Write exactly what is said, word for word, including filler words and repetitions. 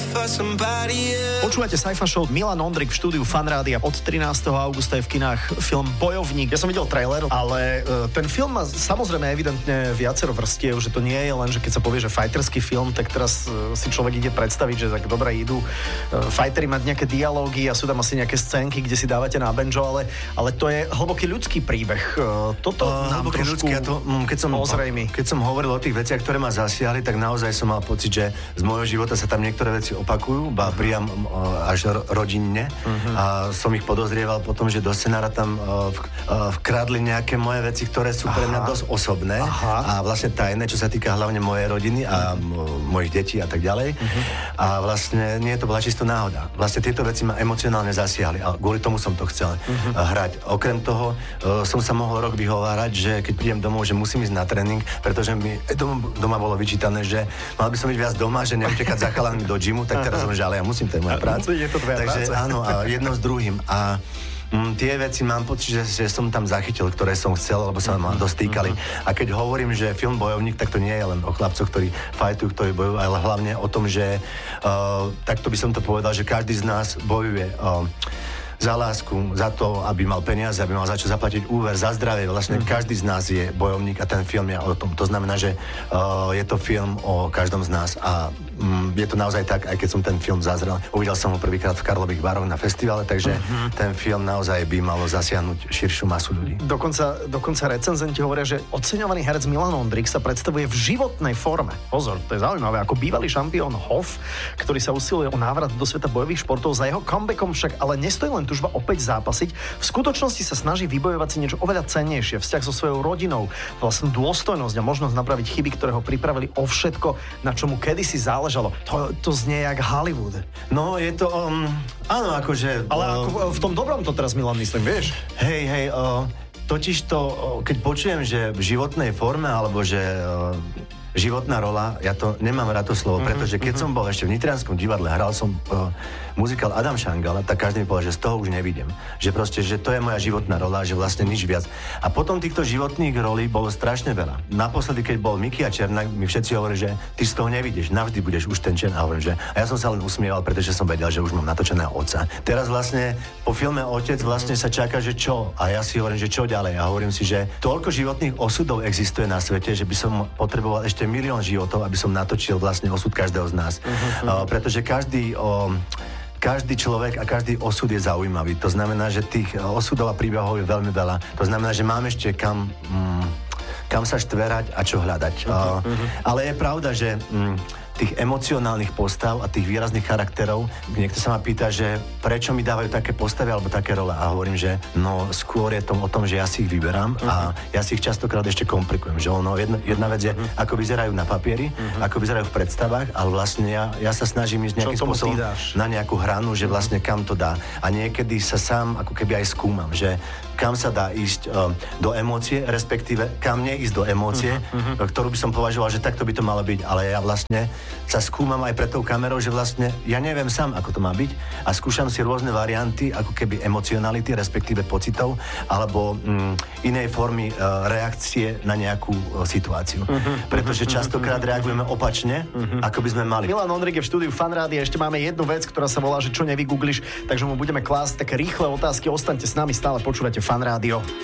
Počúvate Sci-Fi Show, Milan Ondrik v štúdiu Fanrádia. Od trinásteho augusta je v kinách film Bojovník. Ja som videl trailer, ale uh, ten film má samozrejme evidentne viacero vrstiev, že to nie je len, že keď sa povie, že fighterský film, tak teraz uh, si človek ide predstaviť, že tak dobre idú uh, fighteri mať nejaké dialógy a sú tam asi nejaké scénky, kde si dávate na banjo, ale, ale to je hlboký ľudský príbeh. Uh, toto uh, nám trošku ľudský, ja to, mm, keď som, ozrejmi. Keď som hovoril o tých veciach, ktoré ma zasiahli, tak naozaj som mal pocit, že z môjho života sa tam niektoré veci opakujú, ba priam až rodinne. Uh-huh. A som ich podozrieval potom, že do scenára tam uh, vkradli nejaké moje veci, ktoré sú pre mňa dosť osobné. Aha. A vlastne tajné, čo sa týka hlavne mojej rodiny a m- mojich detí a tak ďalej. Uh-huh. A vlastne nie, to bola čisto náhoda. Vlastne tieto veci ma emocionálne zasiahli a kvôli tomu som to chcel uh-huh. hrať. Okrem toho uh, som sa mohol rok vyhovárať, že keď prídem domov, že musím ísť na tréning, pretože mi doma, doma bolo vyčítané, že mal by som byť viac doma, že neutekať za chalami do gymu, tak teraz som, že ale ja musím, to je moja práca. Je to tvoja Takže práca. áno, a jedno s druhým. A mm, tie veci mám pocit, že, že som tam zachytil, ktoré som chcel, lebo sa ma dostýkali. A keď hovorím, že film Bojovník, tak to nie je len o chlapcoch, ktorí fajtujú, ktorí bojujú, ale hlavne o tom, že uh, takto by som to povedal, že každý z nás bojuje uh, za lásku, za to, aby mal peniaze, aby mal za čo zaplatiť úver, za zdravie. Vlastne mm-hmm. každý z nás je bojovník a ten film je o tom. To znamená, že uh, je to film o každom z nás a um, je to naozaj tak, aj keď som ten film zazrel. Uvidel som ho prvýkrát v Karlových Varoch na festivale, takže mm-hmm. ten film naozaj by malo zasiahnuť širšiu masu ľudí. Dokonca, dokonca recenzenti hovoria, že oceňovaný herec Milan Ondrik sa predstavuje v životnej forme. Pozor, to je zaujímavé. Ako bývalý šampión Hof, ktorý sa usiluje o návrat do sveta bojových športov, za jeho comebackom však ale nestojí len túžba opäť zápasiť. V skutočnosti sa snaží vybojovať si niečo oveľa cennejšie, vzťah so svojou rodinou, vlastnú dôstojnosť a možnosť napraviť chyby, ktoré ho pripravili o všetko, na čomu kedysi záležalo. To, to znie jak Hollywood. No, je to... Um, áno, akože... Ale um, ako, v tom dobrom to teraz, Milan, myslím, vieš? Hej, hej, uh, totiž to, uh, keď počujem, že v životnej forme, alebo že... Uh, životná rola, ja to nemám rád to slovo, mm-hmm, pretože keď mm-hmm. som bol ešte v Nitrianskom divadle, hral som uh, muzikál Adam Šangala, tak každý mi povedal, že z toho už nevidím. Že proste, že to je moja životná rola, že vlastne nič viac. A potom týchto životných rolí bolo strašne veľa. Naposledy, keď bol Miky a Černák, mi všetci hovorili, že ty z toho nevidíš, navždy budeš už ten Čern. A hovorím, že a ja som sa len usmieval, pretože som vedel, že už mám natočeného otca. Teraz vlastne po filme Otec vlastne sa čaká, že čo? A ja si hovorím, že čo ďalej? A hovorím si, že toľko životných osudov existuje na svete, že by som potreboval ešte milión životov, aby som natočil vlastne osud každého z nás. Uh-huh. Uh, pretože každý uh, každý človek a každý osud je zaujímavý. To znamená, že tých uh, osudov a príbehov je veľmi veľa. To znamená, že mám ešte kam, um, kam sa štverať a čo hľadať. Uh, uh-huh. Ale je pravda, že um, tých emocionálnych postav a tých výrazných charakterov. Niekto sa ma pýta, že prečo mi dávajú také postavy alebo také role. A hovorím, že no skôr je to o tom, že ja si ich vyberám uh-huh. a ja si ich častokrát ešte komplikujem. Že ono, jedna, jedna vec je, uh-huh. ako vyzerajú na papieri, uh-huh. ako vyzerajú v predstavách, ale vlastne ja, ja sa snažím ísť nejakým spôsobom na nejakú hranu, že vlastne kam to dá. A niekedy sa sám ako keby aj skúmam, že kam sa dá ísť uh, do emócie, respektíve kam neísť do emócie, uh-huh. ktorú by som považoval, že takto by to malo byť. Ale ja vlastne sa skúmam aj pred tou kamerou, že vlastne ja neviem sám, ako to má byť a skúšam si rôzne varianty, ako keby emocionality, respektíve pocitov, alebo mm, inej formy uh, reakcie na nejakú uh, situáciu. Uh-huh. Pretože častokrát reagujeme opačne, uh-huh. ako by sme mali. Milan Ondrik je v štúdiu Fanrádia. Ešte máme jednu vec, ktorá sa volá, že čo nevygoogliš, takže mu budeme klásť také rýchle otázky. Ostaňte s nami, stále počúvate Fanrádio.